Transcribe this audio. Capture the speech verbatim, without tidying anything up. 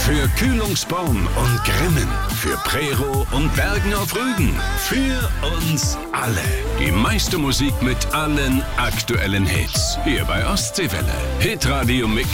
Für Kühlungsborn und Grimmen. Für Prerow und Bergen auf Rügen. Für uns alle. Die meiste Musik mit allen aktuellen Hits. Hier bei Ostseewelle. Hitradio Mix